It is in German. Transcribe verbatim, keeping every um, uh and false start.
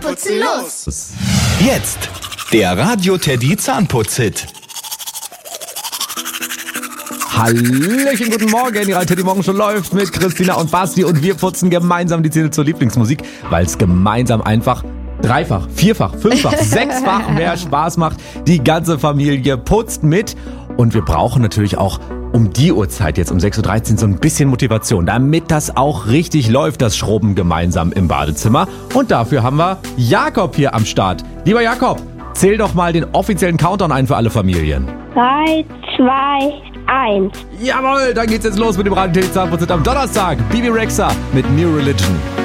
putzen los! Jetzt der Radio Teddy Zahnputz-Hit. Hallöchen, guten Morgen. Die Radio Teddy Morgen schon läuft mit Christina und Basti und wir putzen gemeinsam die Zähne zur Lieblingsmusik, weil es gemeinsam einfach dreifach, vierfach, fünffach, sechsfach mehr Spaß macht. Die ganze Familie putzt mit und wir brauchen natürlich auch um die Uhrzeit jetzt um sechs Uhr dreizehn so ein bisschen Motivation, damit das auch richtig läuft, das Schrubben gemeinsam im Badezimmer. Und dafür haben wir Jakob hier am Start. Lieber Jakob, zähl doch mal den offiziellen Countdown ein für alle Familien. drei, zwei, eins. Jawohl, dann geht's jetzt los mit dem Radio Teddy Zahnputz am Donnerstag. Bibi Rexha mit New Religion.